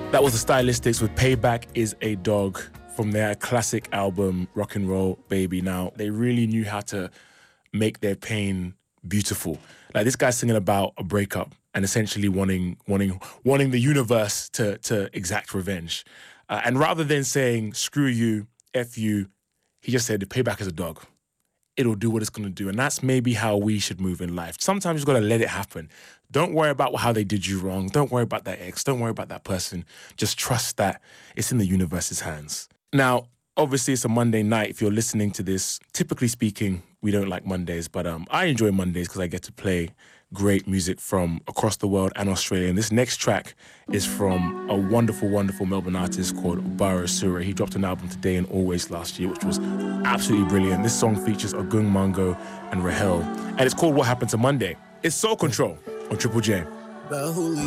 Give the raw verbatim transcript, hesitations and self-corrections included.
That was the Stylistics with Payback is a Dog from their classic album, Rock and Roll Baby. Now, they really knew how to make their pain beautiful. Like, this guy's singing about a breakup and essentially wanting wanting, wanting the universe to, to exact revenge. Uh, and rather than saying, screw you, F you, he just said, the payback is a dog. It'll do what it's going to do. And that's maybe how we should move in life. Sometimes you've got to let it happen. Don't worry about how they did you wrong. Don't worry about that ex. Don't worry about that person. Just trust that it's in the universe's hands. Now, obviously, it's a Monday night. If you're listening to this, typically speaking, we don't like Mondays, but um, I enjoy Mondays because I get to play great music from across the world and Australia. And this next track is from a wonderful, wonderful Melbourne artist called Bara Sura. He dropped an album Today and Always last year, which was absolutely brilliant. This song features Agung Mango and Rahel, and it's called What Happened to Monday. It's Soul Control on Triple J.